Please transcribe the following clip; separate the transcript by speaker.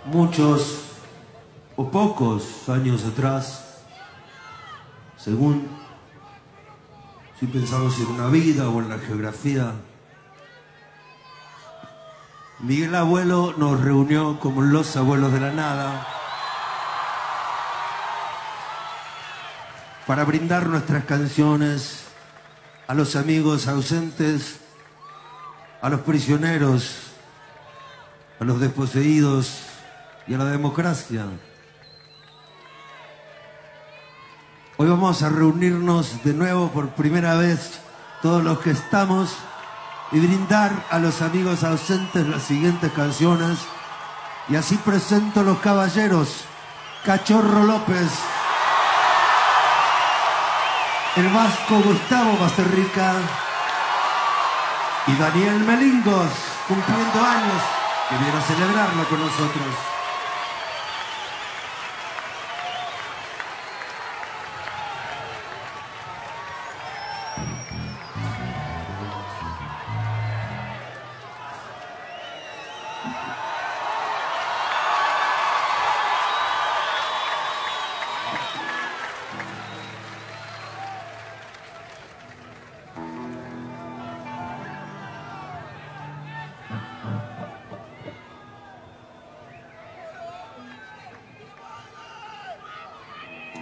Speaker 1: muchos o pocos años atrás, según si pensamos en una vida o en la geografía, Miguel Abuelo nos reunió como los abuelos de la nada para brindar nuestras canciones a los amigos ausentes, a los prisioneros, a los desposeídos y a la democracia. Hoy vamos a reunirnos de nuevo por primera vez, todos los que estamos, y brindar a los amigos ausentes las siguientes canciones. Y así presento a los caballeros: Cachorro López, el vasco Gustavo Basterrica y Daniel Melingos, cumpliendo años, que viene a celebrarlo con nosotros.